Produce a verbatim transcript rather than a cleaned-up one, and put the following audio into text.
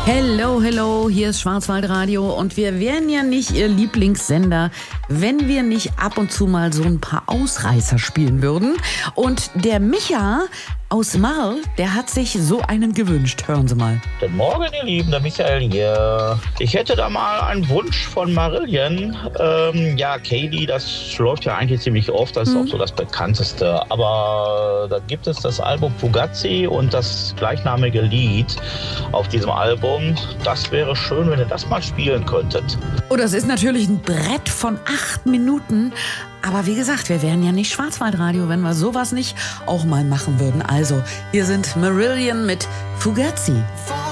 Hello, hello, hier ist Schwarzwaldradio und wir wären ja nicht Ihr Lieblingssender, wenn wir nicht ab und zu mal so ein paar Ausreißer spielen würden. Und der Micha aus Marl, der hat sich so einen gewünscht. Hören Sie mal. Guten Morgen, ihr Lieben, der Michael hier. Ich hätte da mal einen Wunsch von Marillion. Ähm, ja, Katie, das läuft ja eigentlich ziemlich oft, das ist Mhm. auch so das bekannteste. Aber da gibt es das Album Fugazi und das gleichnamige Lied auf diesem Album. Das wäre schön, wenn ihr das mal spielen könntet. Oh, das ist natürlich ein Brett von acht Minuten. Aber wie gesagt, wir wären ja nicht Schwarzwaldradio, wenn wir sowas nicht auch mal machen würden. Also, hier sind Marillion mit Fugazi.